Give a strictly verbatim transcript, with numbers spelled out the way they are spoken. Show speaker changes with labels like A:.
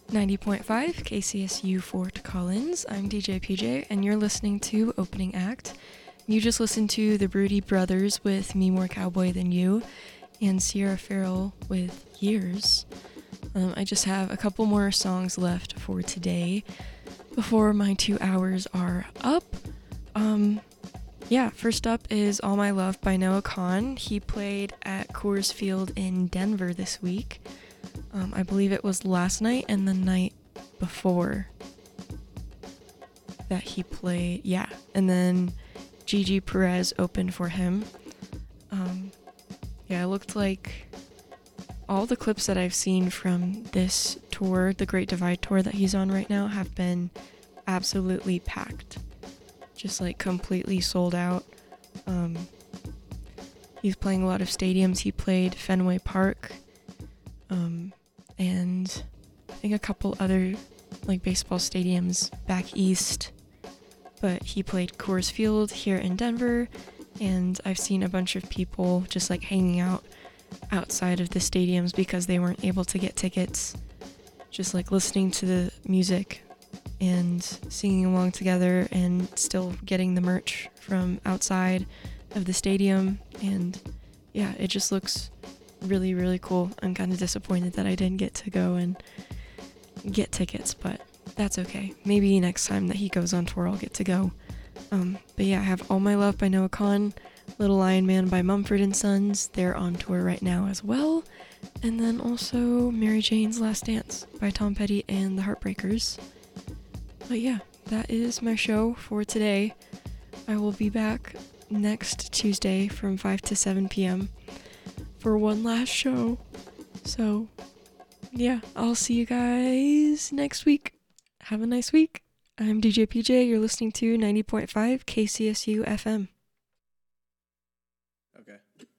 A: ninety point five K C S U Fort Collins. I'm D J P J, and you're listening to Opening Act. You just listened to the Broody Brothers with Me More Cowboy Than You, and Sierra Farrell with Years. Um, I just have a couple more songs left for today before my two hours are up. Um, yeah, first up is All My Love by Noah Kahan. He played at Coors Field in Denver this week. Um, I believe it was last night and the night before that he played. Yeah, and then Gigi Perez opened for him. Um, yeah, it looked like all the clips that I've seen from this tour, the Great Divide tour that he's on right now, have been absolutely packed. Just like completely sold out. Um, he's playing a lot of stadiums. He played Fenway Park, um, and I think a couple other like baseball stadiums back east. But he played Coors Field here in Denver, and I've seen a bunch of people just like hanging out outside of the stadiums because they weren't able to get tickets, just like listening to the music and singing along together and still getting the merch from outside of the stadium. And yeah, it just looks really, really cool. I'm kind of disappointed that I didn't get to go and get tickets, but that's okay. Maybe next time that he goes on tour I'll get to go. Um, but yeah, I have All My Love by Noah Kahan, Little Lion Man by Mumford and Sons. They're on tour right now as well. And then also Mary Jane's Last Dance by Tom Petty and the Heartbreakers. But yeah, that is my show for today. I will be back next Tuesday from five to seven p.m. for one last show. So yeah, I'll see you guys next week. Have a nice week. I'm D J P J. You're listening to ninety point five K C S U F M.
B: Okay.